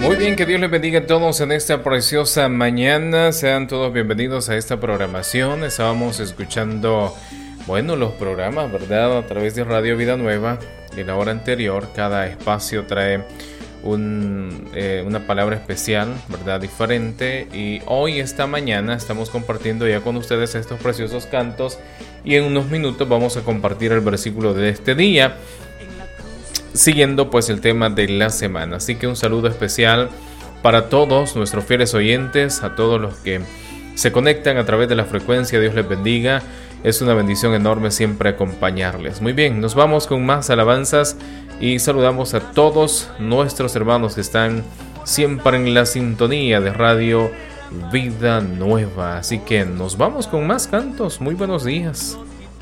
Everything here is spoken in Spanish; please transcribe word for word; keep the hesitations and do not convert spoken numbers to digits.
Muy bien, que Dios les bendiga a todos en esta preciosa mañana. Sean todos bienvenidos a esta programación. Estábamos escuchando, bueno, los programas, ¿verdad? A través de Radio Vida Nueva. En la hora anterior, cada espacio trae un, eh, una palabra especial, ¿verdad? Diferente. Y hoy, esta mañana, estamos compartiendo ya con ustedes estos preciosos cantos. Y en unos minutos vamos a compartir el versículo de este día, siguiendo pues el tema de la semana. Así que un saludo especial para todos nuestros fieles oyentes, a todos los que se conectan a través de la frecuencia. Dios les bendiga. Es una bendición enorme siempre acompañarles. Muy bien, nos vamos con más alabanzas y saludamos a todos nuestros hermanos que están siempre en la sintonía de Radio Vida Nueva. Así que nos vamos con más cantos. Muy buenos días.